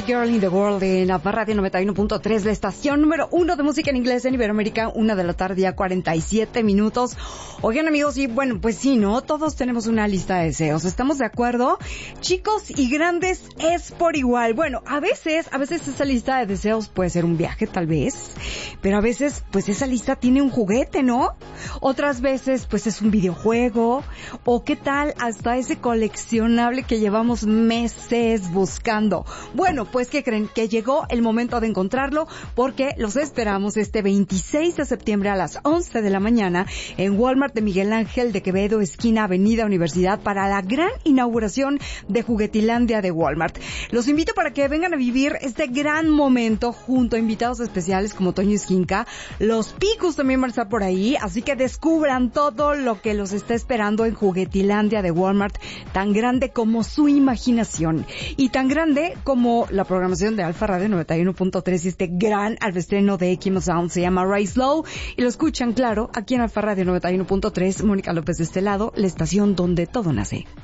Every Girl in the World en Alfa Radio 91.3, la estación número 1 de música en inglés en Iberoamérica, 1 de la tarde, ya 47 minutos. Oigan, amigos, y bueno, pues sí, ¿no? Todos tenemos una lista de deseos, ¿estamos de acuerdo? Chicos y grandes es por igual. Bueno, a veces esa lista de deseos puede ser un viaje, tal vez, pero a veces, pues esa lista tiene un juguete, ¿no? Otras veces, pues es un videojuego, o qué tal hasta ese coleccionable que llevamos meses buscando. Bueno, pues ¿qué creen? Que llegó el momento de encontrarlo, porque los esperamos este 26 de septiembre a las 11 de la mañana en Walmart de Miguel Ángel de Quevedo, esquina Avenida Universidad, para la gran inauguración de Juguetilandia de Walmart. Los invito para que vengan a vivir este gran momento junto a invitados especiales como Toño Esquinca. Los Picus también van a estar por ahí, así que descubran todo lo que los está esperando en Juguetilandia de Walmart, tan grande como su imaginación y tan grande como la programación de Alfa Radio 91.3 y este gran albestreno de Equimo Sound. Se llama Rise Low y lo escuchan, claro, aquí en Alfa Radio 91.3. Mónica López de este lado, la estación donde todo nace.